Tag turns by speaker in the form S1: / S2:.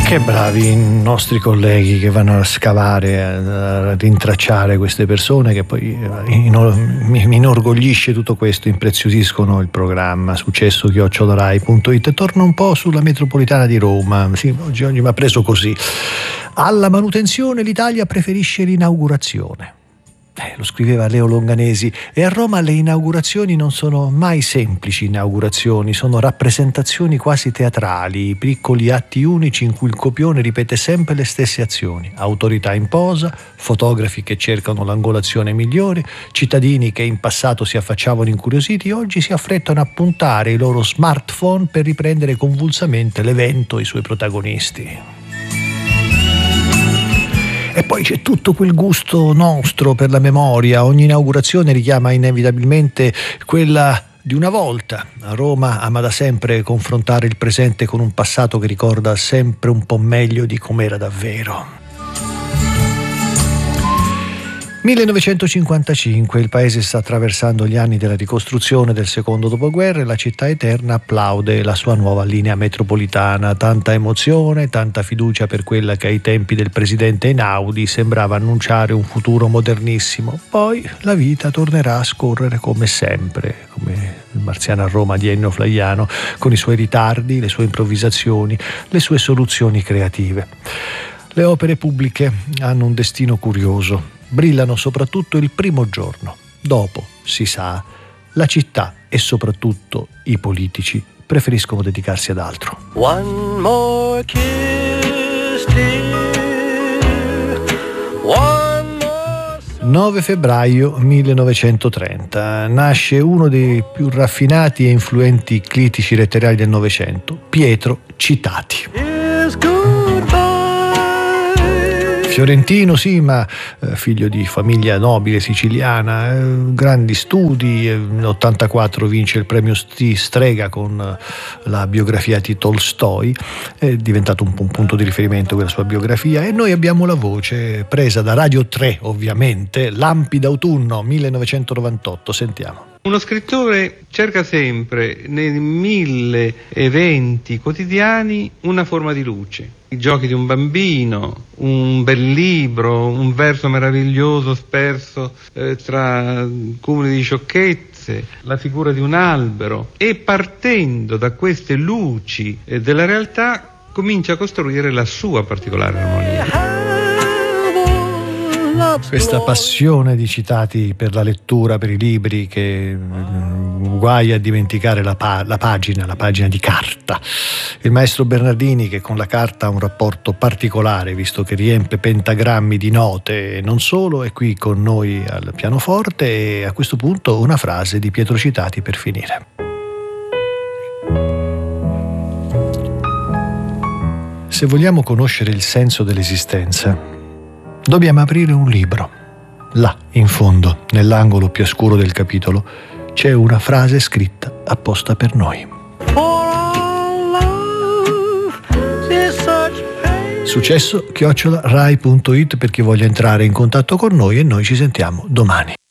S1: Che bravi i nostri colleghi che vanno a scavare, a rintracciare queste persone, che poi mi inorgoglisce tutto questo, impreziosiscono il programma. successo@rai.it. Torno un po' sulla metropolitana di Roma. Sì, oggi mi ha preso così. Alla manutenzione l'Italia preferisce l'inaugurazione. Lo scriveva Leo Longanesi, e a Roma le inaugurazioni non sono mai semplici inaugurazioni, sono rappresentazioni quasi teatrali, piccoli atti unici in cui il copione ripete sempre le stesse azioni, autorità in posa, fotografi che cercano l'angolazione migliore, cittadini che in passato si affacciavano incuriositi oggi si affrettano a puntare i loro smartphone per riprendere convulsamente l'evento e i suoi protagonisti. E poi c'è tutto quel gusto nostro per la memoria. Ogni inaugurazione richiama inevitabilmente quella di una volta. A Roma ama da sempre confrontare il presente con un passato che ricorda sempre un po' meglio di com'era davvero. 1955, il paese sta attraversando gli anni della ricostruzione del secondo dopoguerra e la città eterna applaude la sua nuova linea metropolitana. Tanta emozione, tanta fiducia per quella che ai tempi del presidente Einaudi sembrava annunciare un futuro modernissimo. Poi la vita tornerà a scorrere come sempre, come il Marziano a Roma di Ennio Flaiano, con i suoi ritardi, le sue improvvisazioni, le sue soluzioni creative. Le opere pubbliche hanno un destino curioso. Brillano soprattutto il primo giorno. Dopo, si sa, la città e soprattutto i politici preferiscono dedicarsi ad altro. One more kiss, dear. One more... 9 febbraio 1930 nasce uno dei più raffinati e influenti critici letterari del Novecento, Pietro Citati. Fiorentino, sì, ma figlio di famiglia nobile siciliana, grandi studi, nell'84 vince il premio Strega con la biografia di Tolstoi, è diventato un punto di riferimento quella sua biografia, e noi abbiamo la voce presa da Radio 3, ovviamente, Lampi d'autunno 1998, sentiamo.
S2: Uno scrittore cerca sempre, nei 1000 eventi quotidiani, una forma di luce. I giochi di un bambino, un bel libro, un verso meraviglioso sperso tra cumuli di sciocchezze, la figura di un albero, e partendo da queste luci della realtà comincia a costruire la sua particolare armonia.
S1: Questa passione di Citati per la lettura, per i libri, che guai a dimenticare la pagina di carta. Il maestro Bernardini, che con la carta ha un rapporto particolare, visto che riempie pentagrammi di note e non solo, è qui con noi al pianoforte, e a questo punto una frase di Pietro Citati per finire. Se vogliamo conoscere il senso dell'esistenza, dobbiamo aprire un libro. Là, in fondo, nell'angolo più oscuro del capitolo, c'è una frase scritta apposta per noi. Successo@rai.it per chi voglia entrare in contatto con noi, e noi ci sentiamo domani.